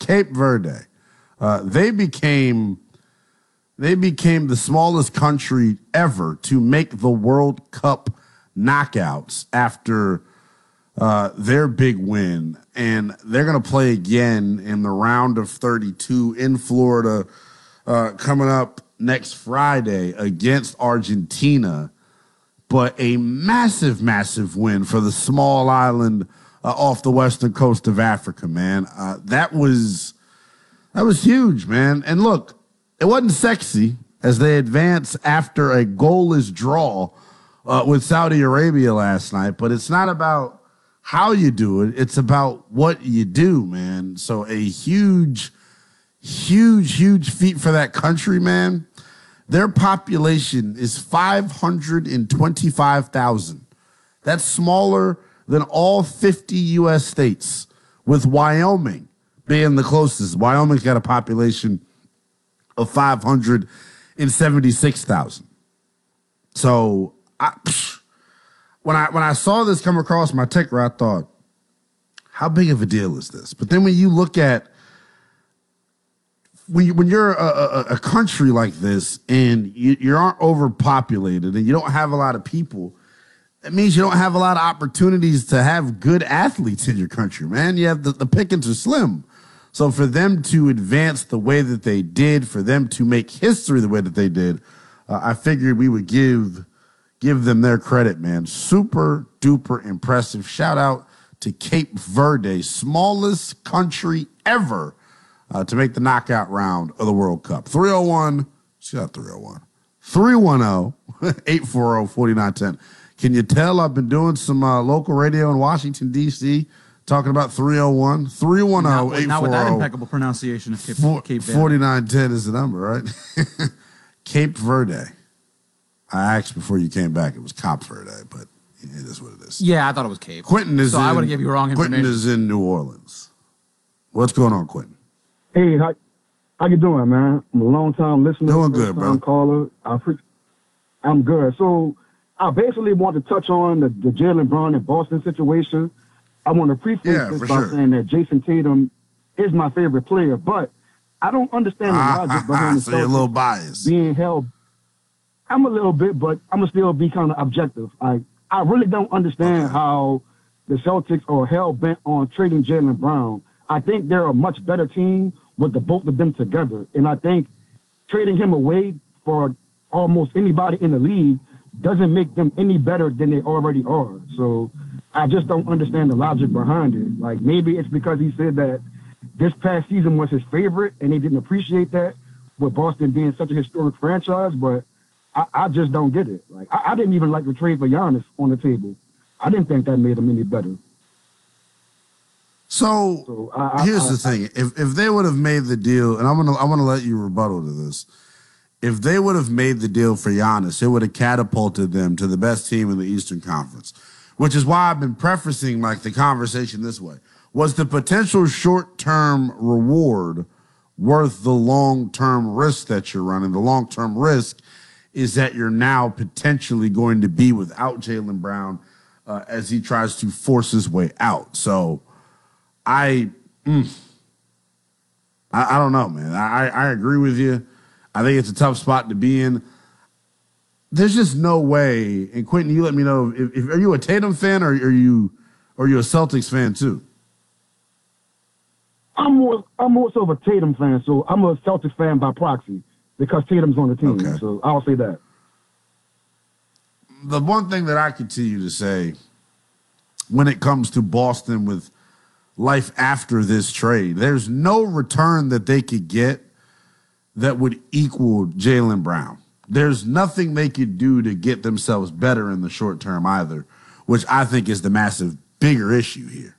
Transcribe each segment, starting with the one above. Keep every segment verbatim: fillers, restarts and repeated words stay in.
Cape Verde. Uh, they became they became the smallest country ever to make the World Cup knockouts after uh, their big win. And they're going to play again in the round of thirty-two in Florida uh, coming up next Friday against Argentina. But a massive, massive win for the small island uh, off the western coast of Africa, man. Uh, that was that was huge, man. And look, it wasn't sexy as they advance after a goalless draw uh, with Saudi Arabia last night. But it's not about how you do it. It's about what you do, man. So a huge, huge, huge feat for that country, man. Their population is five hundred twenty-five thousand. That's smaller than all fifty U S states, with Wyoming being the closest. Wyoming's got a population of five hundred seventy-six thousand. So I, when I when I saw this come across my ticker, I thought, how big of a deal is this? But then when you look at When, you, when you're a, a, a country like this and you, you aren't overpopulated and you don't have a lot of people, it means you don't have a lot of opportunities to have good athletes in your country, man. You have the, the pickings are slim. So for them to advance the way that they did, for them to make history the way that they did, uh, I figured we would give give them their credit, man. Super duper impressive. Shout out to Cape Verde, smallest country ever Uh, to make the knockout round of the World Cup. three oh one, she got three oh one, three one zero, eight four zero, four nine one zero. Can you tell I've been doing some uh, local radio in Washington, D C, talking about three oh one, three one zero, eight four zero. Not with that impeccable pronunciation of Cape, for, Cape Verde. forty-nine ten is the number, right? Cape Verde. I asked before you came back. It was Cape Verde, but it is what it is. Yeah, I thought it was Cape. Quentin is so in, I would have given you wrong information. Quentin is in New Orleans. What's going on, Quentin? Hey, how, how you doing, man? I'm a long-time listener. Doing good, bro. Caller. I pre- I'm good. So I basically want to touch on the, the Jaylen Brown and Boston situation. I want to preface yeah, this by sure. saying that Jason Tatum is my favorite player, but I don't understand the ah, logic behind so the you're a little biased. being held. I'm a little bit, but I'm going to still be kind of objective. I, I really don't understand okay. how the Celtics are hell-bent on trading Jaylen Brown. I think they're a much better team with the both of them together. And I think trading him away for almost anybody in the league doesn't make them any better than they already are. So I just don't understand the logic behind it. Like, maybe it's because he said that this past season was his favorite and they didn't appreciate that with Boston being such a historic franchise, but I, I just don't get it. Like, I, I didn't even like the trade for Giannis on the table. I didn't think that made him any better. So, so I, I, here's I, the thing: if if they would have made the deal, and I'm gonna I'm gonna let you rebuttal to this. If they would have made the deal for Giannis, it would have catapulted them to the best team in the Eastern Conference, which is why I've been prefacing like the conversation this way: was the potential short-term reward worth the long-term risk that you're running? The long-term risk is that you're now potentially going to be without Jaylen Brown uh, as he tries to force his way out. So. I, mm, I I don't know, man. I, I agree with you. I think it's a tough spot to be in. There's just no way. And Quentin, you let me know. If, if are you a Tatum fan or are you or are you a Celtics fan too? I'm more I'm more so of a Tatum fan, so I'm a Celtics fan by proxy because Tatum's on the team. Okay. So I'll say that. The one thing that I continue to say when it comes to Boston with life after this trade, there's no return that they could get that would equal Jaylen Brown. There's nothing they could do to get themselves better in the short term either, which I think is the massive bigger issue here.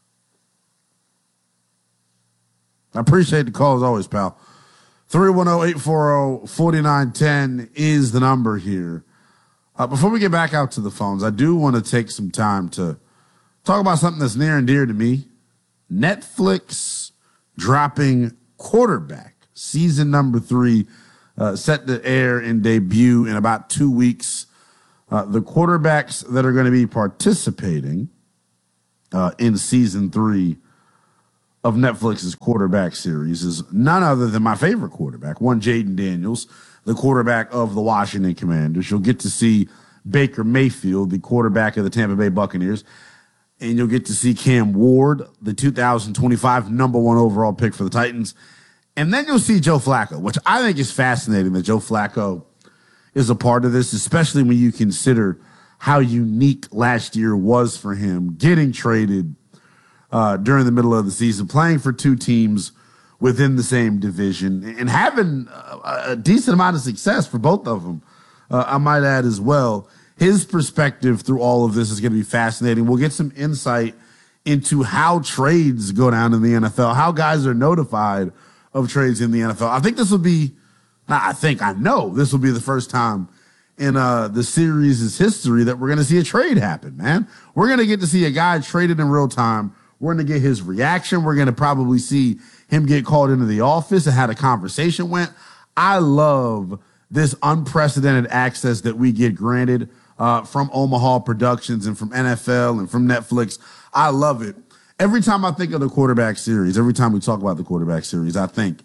I appreciate the call as always, pal. three one zero, eight four zero, four nine one zero is the number here. Uh, before we get back out to the phones, I do want to take some time to talk about something that's near and dear to me. Netflix dropping Quarterback, season number three, uh, set to air and debut in about two weeks. Uh, the quarterbacks that are going to be participating uh, in season three of Netflix's quarterback series is none other than my favorite quarterback, one Jaden Daniels, the quarterback of the Washington Commanders. You'll get to see Baker Mayfield, the quarterback of the Tampa Bay Buccaneers, and you'll get to see Cam Ward, the two thousand twenty-five number one overall pick for the Titans. And then you'll see Joe Flacco, which I think is fascinating that Joe Flacco is a part of this, especially when you consider how unique last year was for him, getting traded uh, during the middle of the season, playing for two teams within the same division, and having a, a decent amount of success for both of them, uh, I might add as well. His perspective through all of this is going to be fascinating. We'll get some insight into how trades go down in the N F L, how guys are notified of trades in the N F L. I think this will be, not I think, I know this will be the first time in uh, the series' history that we're going to see a trade happen, man. We're going to get to see a guy traded in real time. We're going to get his reaction. We're going to probably see him get called into the office and how the conversation went. I love this unprecedented access that we get granted uh, from Omaha Productions and from N F L and from Netflix. I love it. Every time I think of the quarterback series, every time we talk about the quarterback series, I think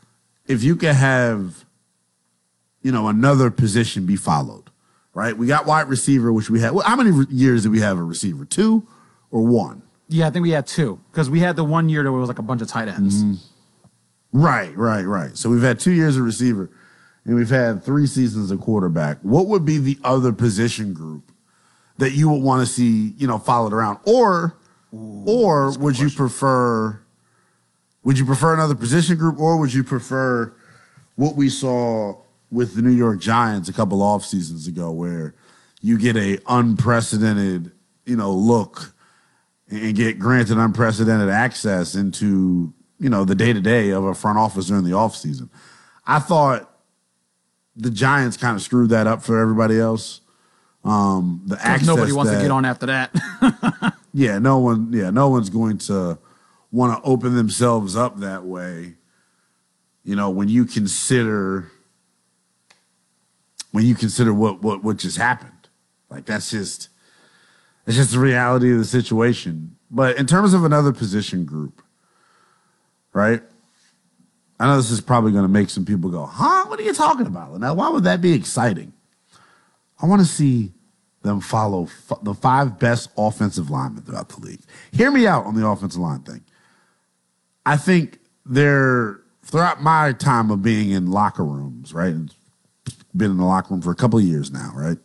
if you could have, you know, another position be followed, right? We got wide receiver, which we had. Well, how many re- years did we have a receiver? Two or one? Yeah, I think we had two because we had the one year that was like a bunch of tight ends. Mm-hmm. Right, right, right. So we've had two years of receiver, and we've had three seasons of quarterback. What would be the other position group that you would want to see, you know, followed around? Or, Ooh, or would you prefer, would you prefer another position group, or would you prefer what we saw with the New York Giants a couple off seasons ago, where you get a unprecedented, you know, look and get granted unprecedented access into, you know, the day-to-day of a front office during the offseason? I thought the Giants kind of screwed that up for everybody else. Um, the access nobody wants that, to get on after that. yeah, no one. Yeah, no one's going to want to open themselves up that way. You know, when you consider when you consider what what what just happened, like that's just that's just the reality of the situation. But in terms of another position group, right? I know this is probably going to make some people go, huh? What are you talking about? Now, why would that be exciting? I want to see them follow f- the five best offensive linemen throughout the league. Hear me out on the offensive line thing. I think they're, throughout my time of being in locker rooms, right? Been in the locker room for a couple of years now, right?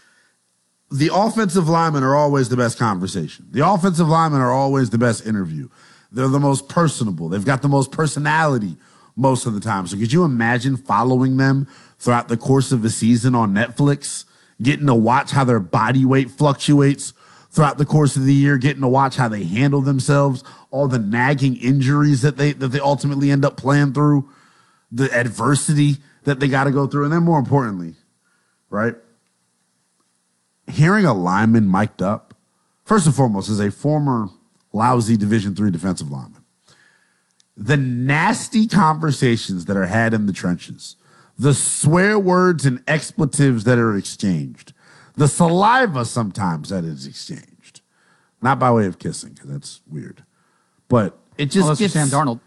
The offensive linemen are always the best conversation. The offensive linemen are always the best interview. They're the most personable. They've got the most personality most of the time. So could you imagine following them throughout the course of a season on Netflix, getting to watch how their body weight fluctuates throughout the course of the year, getting to watch how they handle themselves, all the nagging injuries that they that they ultimately end up playing through, the adversity that they got to go through, and then more importantly, right, hearing a lineman mic'd up, first and foremost, as a former lousy Division three defensive lineman, the nasty conversations that are had in the trenches, the swear words and expletives that are exchanged, the saliva sometimes that is exchanged, not by way of kissing, because that's weird, but it just Unless gets Sam Darnold.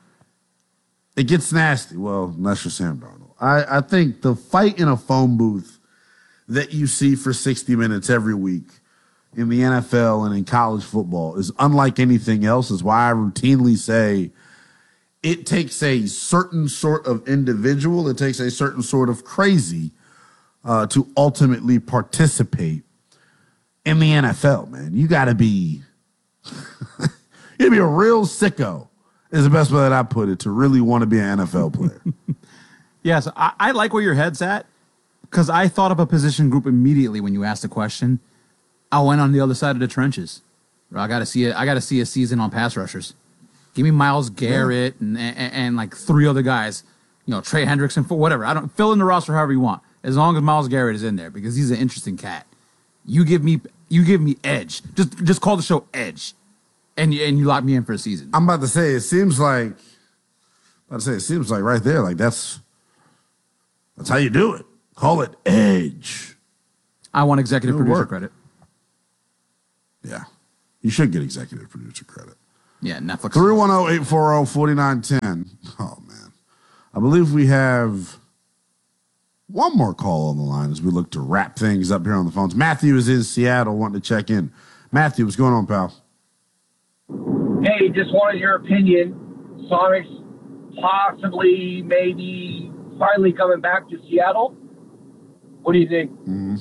It gets nasty. Well, unless you're Sam Darnold. I, I think the fight in a phone booth that you see for sixty minutes every week in the N F L and in college football is unlike anything else. Is why I routinely say it takes a certain sort of individual, it takes a certain sort of crazy uh, to ultimately participate in the N F L, man. You got to be, you got to be a real sicko, is the best way that I put it, to really want to be an N F L player. Yes, I, I like where your head's at, because I thought of a position group immediately when you asked the question. I went on the other side of the trenches. I got to see it. I got to see a season on pass rushers. Give me Myles Garrett yeah. and, and and like three other guys, you know, Trey Hendrickson, for whatever. I don't fill in the roster however you want, as long as Myles Garrett is in there, because he's an interesting cat. You give me you give me edge. Just just call the show Edge, and you and you lock me in for a season. I'm about to say it seems like. I'm about to say it seems like right there, like that's that's how you do it. Call it Edge. I want executive It'll producer work. credit. Yeah, you should get executive producer credit. Yeah, Netflix. three one zero, eight four zero, four nine one zero. Oh, man. I believe we have one more call on the line as we look to wrap things up here on the phones. Matthew is in Seattle wanting to check in. Matthew, what's going on, pal? Hey, just wanted your opinion. Sonics possibly, maybe, finally coming back to Seattle. What do you think? Mm-hmm.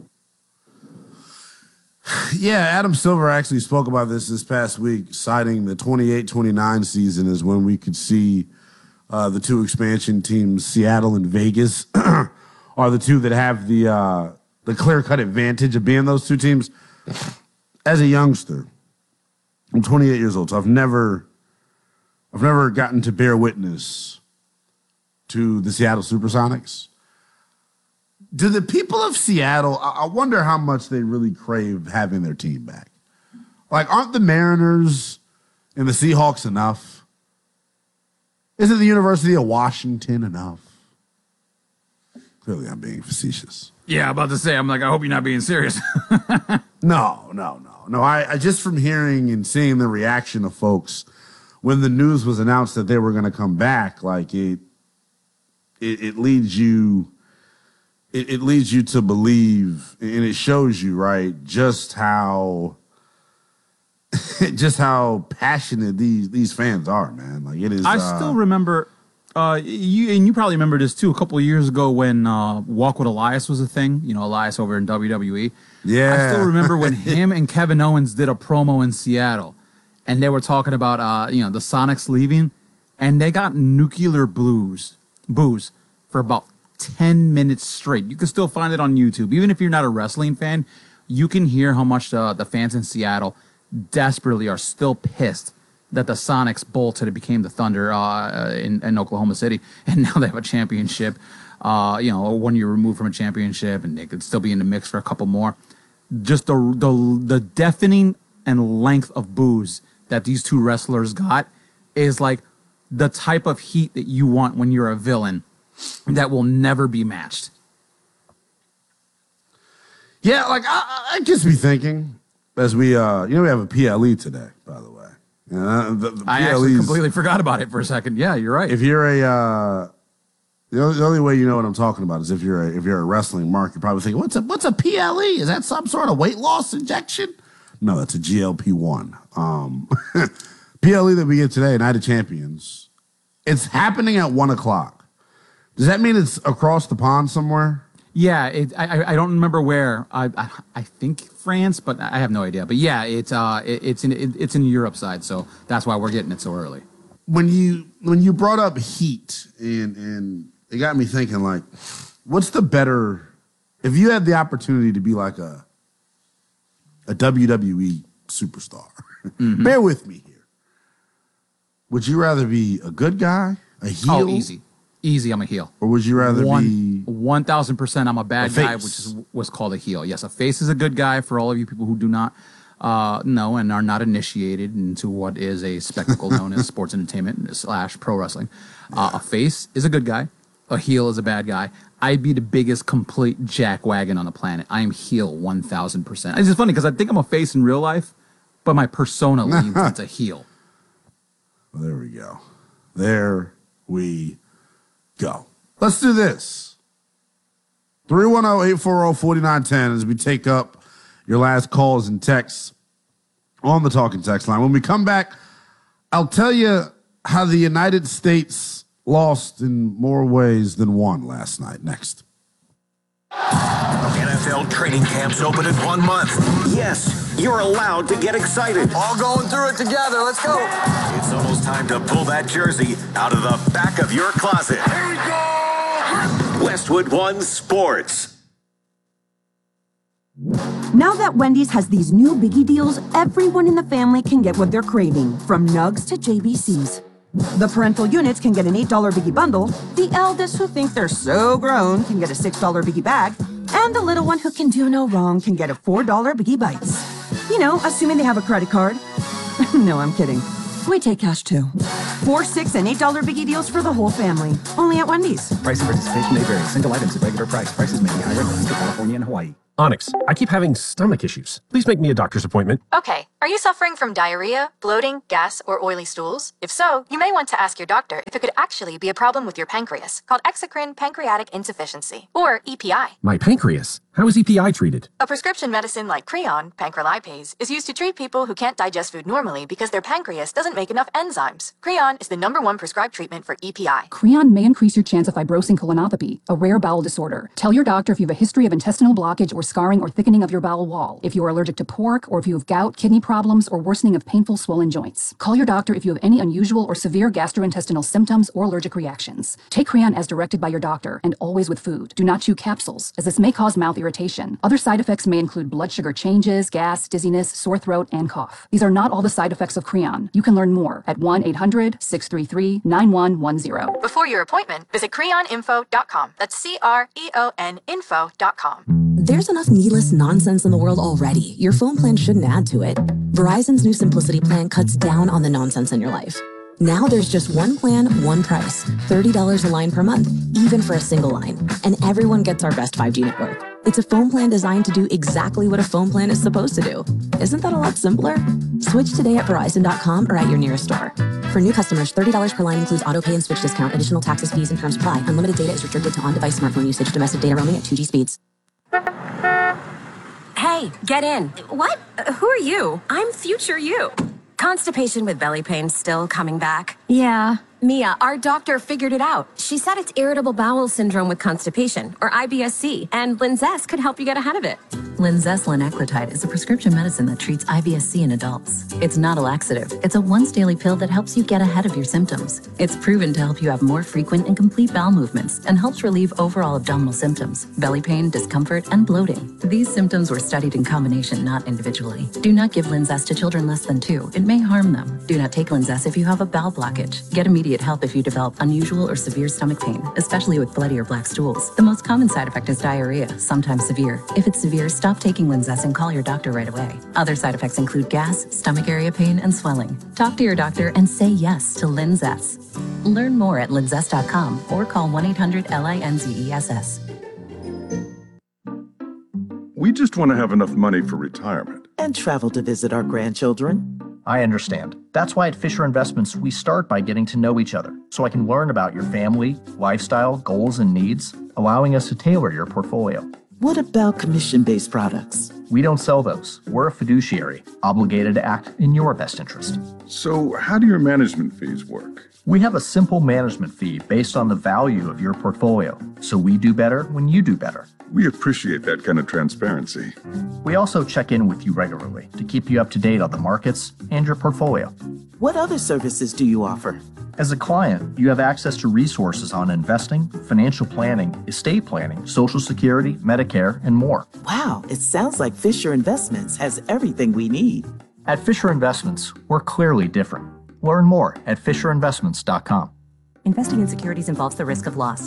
Yeah, Adam Silver actually spoke about this this past week, citing the twenty-eight twenty-nine season as when we could see uh, the two expansion teams, Seattle and Vegas, are the two that have the uh, the clear-cut advantage of being those two teams. As a youngster, I'm twenty-eight years old, so I've never, I've never gotten to bear witness to the Seattle Supersonics. Do the people of Seattle, I wonder how much they really crave having their team back. Like, aren't the Mariners and the Seahawks enough? Isn't the University of Washington enough? Clearly, I'm being facetious. Yeah, about to say, I'm like, I hope you're not being serious. No, no, no. No, I, I just from hearing and seeing the reaction of folks when the news was announced that they were going to come back, like it, it, it leads you, it, it leads you to believe, and it shows you, right, just how, just how passionate these these fans are, man. Like it is. I uh, still remember, uh, you and you probably remember this too. A couple of years ago when uh, Walk with Elias was a thing. You know, Elias over in W W E. Yeah. I still remember when him and Kevin Owens did a promo in Seattle, and they were talking about uh, you know, the Sonics leaving, and they got nuclear blues, booze for about ten minutes straight. You can still find it on YouTube. Even if you're not a wrestling fan, you can hear how much uh, the fans in Seattle desperately are still pissed that the Sonics bolted and became the Thunder uh, in, in Oklahoma City, and now they have a championship, uh, you know, one year removed from a championship, and they could still be in the mix for a couple more. Just the the the deafening and length of booze that these two wrestlers got is like the type of heat that you want when you're a villain that will never be matched. Yeah, like I, I just be thinking as we, uh, you know, we have a P L E today, by the way. You know, the, the I actually completely forgot about it for a second. Yeah, you're right. If you're a, uh, the only, the only way you know what I'm talking about is if you're a, if you're a wrestling mark, you're probably thinking, what's a what's a P L E? Is that some sort of weight loss injection? No, that's a G L P one. Um, P L E that we get today, Night of Champions. It's happening at one o'clock. Does that mean it's across the pond somewhere? Yeah, it, I I don't remember where. I, I I think France, but I have no idea. But yeah, it's uh it, it's in it, it's in Europe side, so that's why we're getting it so early. When you when you brought up heat and and it got me thinking, like, what's the better if you had the opportunity to be like a a W W E superstar? Mm-hmm. Bear with me here. Would you rather be a good guy, a heel? Oh, easy. Easy, I'm a heel. Or would you rather One, be... one thousand percent I'm a bad a guy, which is what's called a heel. Yes, a face is a good guy for all of you people who do not uh, know and are not initiated into what is a spectacle known as sports entertainment slash pro wrestling. Uh, a face is a good guy. A heel is a bad guy. I'd be the biggest complete jackwagon on the planet. I am heel one thousand percent. It's just funny because I think I'm a face in real life, but my persona leans into heel. Well, there we go. There we go. Let's do this. three one zero, eight four zero, four nine one zero as we take up your last calls and texts on the Talking Text line. When we come back, I'll tell you how the United States lost in more ways than one last night. Next. N F L training camps open in one month. Yes, you're allowed to get excited. All going through it together. Let's go. It's almost time to pull that jersey out of the back of your closet. Here we go. Westwood One Sports. Now that Wendy's has these new biggie deals, everyone in the family can get what they're craving, from nugs to J B Cs. The parental units can get an eight dollar biggie bundle, the eldest who think they're so grown can get a six dollar biggie bag, and the little one who can do no wrong can get a four dollar biggie bites. You know, assuming they have a credit card. No, I'm kidding. We take cash too. Four, six, and eight dollar biggie deals for the whole family. Only at Wendy's. Price and participation may vary. Single items at regular price. Prices may be higher in California and Hawaii. Onyx, I keep having stomach issues. Please make me a doctor's appointment. Okay, are you suffering from diarrhea, bloating, gas, or oily stools? If so, you may want to ask your doctor if it could actually be a problem with your pancreas, called exocrine pancreatic insufficiency, or E P I. My pancreas? How is E P I treated? A prescription medicine like Creon, pancrelipase, is used to treat people who can't digest food normally because their pancreas doesn't make enough enzymes. Creon is the number one prescribed treatment for E P I. Creon may increase your chance of fibrosing colonopathy, a rare bowel disorder. Tell your doctor if you have a history of intestinal blockage or scarring or thickening of your bowel wall, if you are allergic to pork, or if you have gout, kidney problems, or worsening of painful swollen joints. Call your doctor if you have any unusual or severe gastrointestinal symptoms or allergic reactions. Take Creon as directed by your doctor, and always with food. Do not chew capsules, as this may cause mouth irritation. Other side effects may include blood sugar changes, gas, dizziness, sore throat, and cough. These are not all the side effects of Creon. You can learn more at one eight hundred, six three three, nine one one zero. Before your appointment, visit creon info dot com. That's C R E O N info dot com. There's enough needless nonsense in the world already. Your phone plan shouldn't add to it. Verizon's new Simplicity plan cuts down on the nonsense in your life. Now there's just one plan, one price. thirty dollars a line per month, even for a single line. And everyone gets our best five G network. It's a phone plan designed to do exactly what a phone plan is supposed to do. Isn't that a lot simpler? Switch today at Verizon dot com or at your nearest store. For new customers, thirty dollars per line includes auto pay and switch discount. Additional taxes, fees, and terms apply. Unlimited data is restricted to on-device smartphone usage. Domestic data roaming at two G speeds. Hey, get in. What? Uh, who are you? I'm future you. Constipation with belly pain still coming back? Yeah. Mia, our doctor figured it out. She said it's irritable bowel syndrome with constipation, or I B S C, and Linzess could help you get ahead of it. Linzess linaclotide is a prescription medicine that treats I B S C in adults. It's not a laxative. It's a once-daily pill that helps you get ahead of your symptoms. It's proven to help you have more frequent and complete bowel movements and helps relieve overall abdominal symptoms, belly pain, discomfort, and bloating. These symptoms were studied in combination, not individually. Do not give Linzess to children less than two. It may harm them. Do not take Linzess if you have a bowel blockage. Get immediate help if you develop unusual or severe stomach pain, especially with bloody or black stools. The most common side effect is diarrhea, sometimes severe. If it's severe, stop taking Linzess and call your doctor right away. Other side effects include gas, stomach area pain, and swelling. Talk to your doctor and say yes to Linzess. Learn more at linzess dot com or call one eight hundred L I N Z E S S. We just want to have enough money for retirement. And travel to visit our grandchildren. I understand. That's why at Fisher Investments, we start by getting to know each other, so I can learn about your family, lifestyle, goals, and needs, allowing us to tailor your portfolio. What about commission-based products? We don't sell those. We're a fiduciary, obligated to act in your best interest. So how do your management fees work? We have a simple management fee based on the value of your portfolio, so we do better when you do better. We appreciate that kind of transparency. We also check in with you regularly to keep you up to date on the markets and your portfolio. What other services do you offer? As a client, you have access to resources on investing, financial planning, estate planning, Social Security, Medicare, and more. Wow, it sounds like Fisher Investments has everything we need. At Fisher Investments, we're clearly different. Learn more at fisher investments dot com. Investing in securities involves the risk of loss.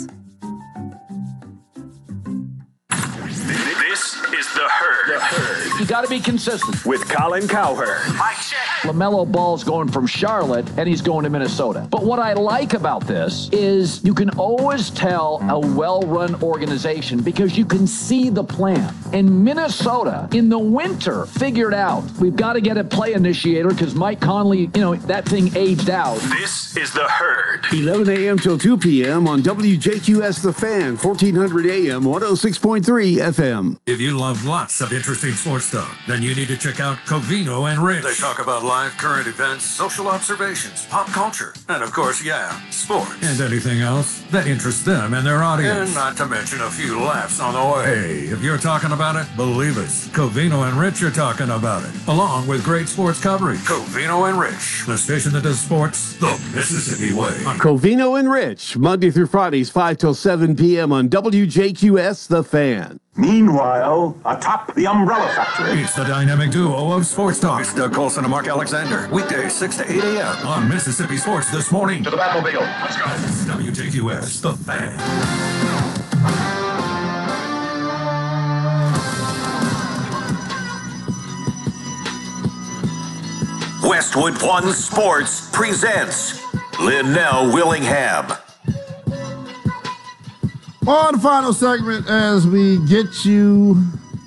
This is The Herd. The Herd. You got to be consistent. With Colin Cowherd. Mike check. LaMelo Ball's going from Charlotte, and he's going to Minnesota. But what I like about this is you can always tell a well-run organization because you can see the plan. And Minnesota, in the winter, figured out we've got to get a play initiator because Mike Conley, you know, that thing aged out. This is The Herd. eleven a.m. till two p.m. on W J Q S The Fan, fourteen hundred A M, one oh six point three F M. If you love lots of interesting sports talk, then you need to check out Covino and Rich. They talk about live current events, social observations, pop culture, and of course, yeah, sports. And anything else that interests them and their audience. And not to mention a few laughs on the way. Hey, if you're talking about it, believe us. Covino and Rich are talking about it, along with great sports coverage. Covino and Rich, the station that does sports the Mississippi way. Covino and Rich, Monday through Fridays, five till seven p.m. on W J Q S The Fan. Meanwhile, atop the Umbrella Factory. It's the dynamic duo of Sports Talk. It's Doug Colson and Mark Alexander. Weekdays, six to eight a.m. on Mississippi Sports This Morning. To the Batmobile. Let's go. It's W J Q S, The Fan. Westwood One Sports presents Linnell Willingham. On the final segment, as we get you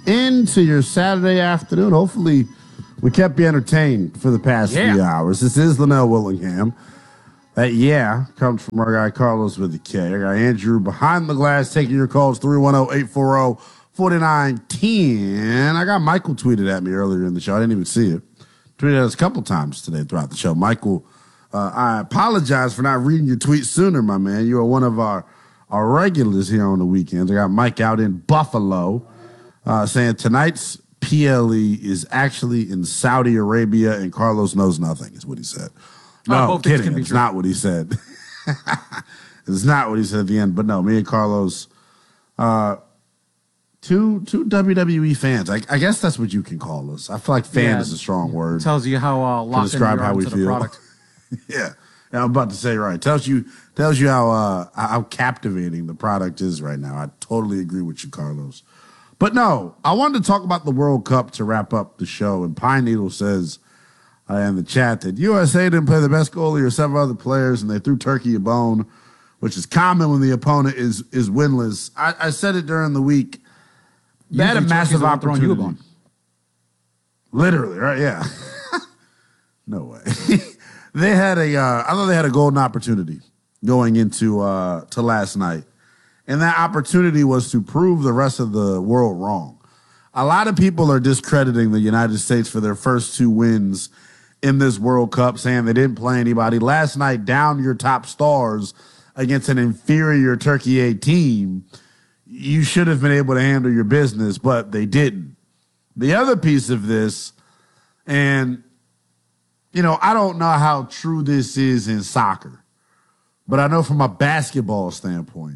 into your Saturday afternoon. Hopefully, we kept you entertained for the past Yeah. few hours. This is Linnell Willingham. That yeah comes from our guy Carlos with the K. Our guy Andrew behind the glass taking your calls three one zero, eight four zero, four nine one zero. I got Michael tweeted at me earlier in the show. I didn't even see it. Tweeted at us a couple times today throughout the show. Michael, uh, I apologize for not reading your tweet sooner, my man. You are one of our, our regulars here on the weekends. I got Mike out in Buffalo uh, saying tonight's P L E is actually in Saudi Arabia and Carlos knows nothing, is what he said. No, Uh, both things kidding. can be It's true. not what he said. It's not what he said at the end. But no, me and Carlos, uh, two two W W E fans. I, I guess that's what you can call us. I feel like fan Yeah, is a strong word. Tells you how uh, to locked in describe you are how we into the feel. product. yeah. yeah, I'm about to say right. Tells you tells you how uh, how captivating the product is right now. I totally agree with you, Carlos. But no, I wanted to talk about the World Cup to wrap up the show. And Pine Needle says uh, in the chat that U S A didn't play the best goalie or several other players, and they threw Turkey a bone, which is common when the opponent is is winless. I, I said it during the week. They had a Usually massive Turkey's the one throwing you a opportunity. bone. Literally, right? Yeah. No way. They had a, uh, I thought they had a golden opportunity going into uh, to last night. And that opportunity was to prove the rest of the world wrong. A lot of people are discrediting the United States for their first two wins in this World Cup, saying they didn't play anybody. Last night, down your top stars against an inferior Turkey A team, you should have been able to handle your business, but they didn't. The other piece of this, and, you know, I don't know how true this is in soccer, but I know from a basketball standpoint,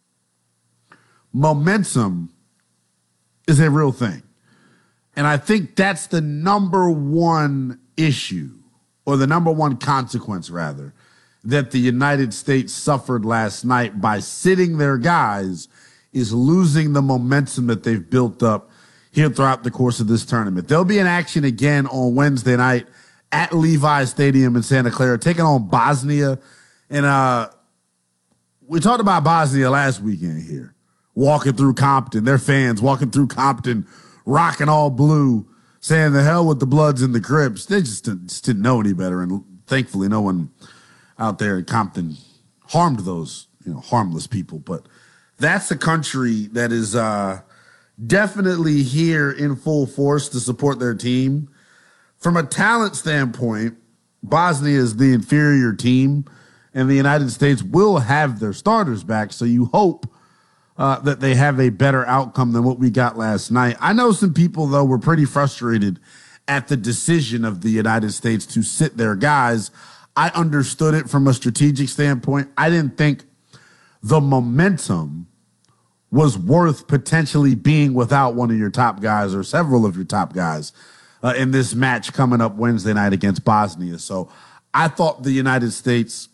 momentum is a real thing. And I think that's the number one issue, or the number one consequence, rather, that the United States suffered last night by sitting their guys, is losing the momentum that they've built up here throughout the course of this tournament. They'll be in action again on Wednesday night at Levi Stadium in Santa Clara, taking on Bosnia. And uh, we talked about Bosnia last weekend here, walking through Compton, their fans walking through Compton, rocking all blue, saying the hell with the Bloods and the Crips. They just didn't, just didn't know any better. And thankfully, no one out there in Compton harmed those, you know, harmless people. But that's a country that is uh, definitely here in full force to support their team. From a talent standpoint, Bosnia is the inferior team, and the United States will have their starters back. So you hope uh, that they have a better outcome than what we got last night. I know some people, though, were pretty frustrated at the decision of the United States to sit their guys. I understood it from a strategic standpoint. I didn't think the momentum was worth potentially being without one of your top guys or several of your top guys uh, in this match coming up Wednesday night against Bosnia. So I thought the United States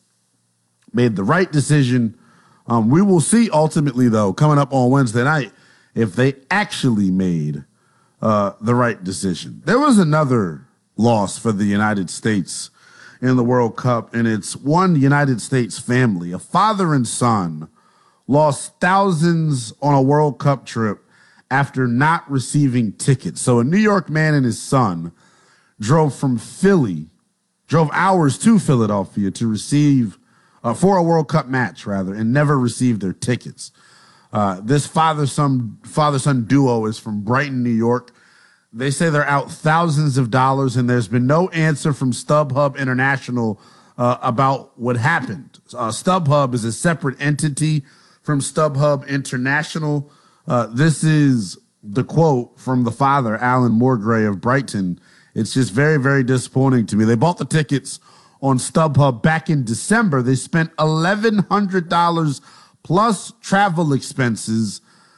made the right decision. Um, we will see ultimately, though, coming up on Wednesday night, if they actually made uh, the right decision. There was another loss for the United States in the World Cup, and it's one United States family, a father and son, lost thousands on a World Cup trip after not receiving tickets. So a New York man and his son drove from Philly, drove hours to Philadelphia to receive, uh, for a World Cup match, rather, and never received their tickets. Uh, this father-son father-son duo is from Brighton, New York. They say they're out thousands of dollars, and there's been no answer from StubHub International uh, about what happened. Uh, StubHub is a separate entity from StubHub International. Uh, this is the quote from the father, Alan Morgray of Brighton. It's just very, very disappointing to me. They bought the tickets on StubHub back in December. They spent eleven hundred dollars plus travel expenses.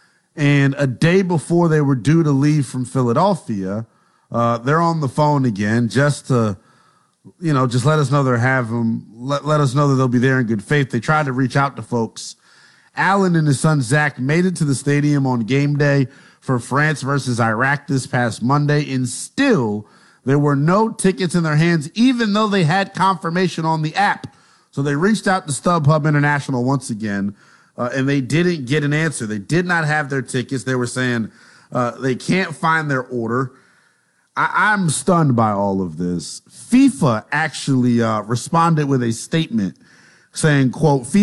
And a day before they were due to leave from Philadelphia, uh, they're on the phone again just to, you know, just let us know they're having, let, let us know that they'll be there in good faith. They tried to reach out to folks. Alan and his son Zach made it to the stadium on game day for France versus Iraq this past Monday, and still there were no tickets in their hands, even though they had confirmation on the app. So they reached out to StubHub International once again, uh, and they didn't get an answer. They did not have their tickets. They were saying Uh, they can't find their order. I- I'm stunned by all of this. FIFA actually uh, responded with a statement saying, quote,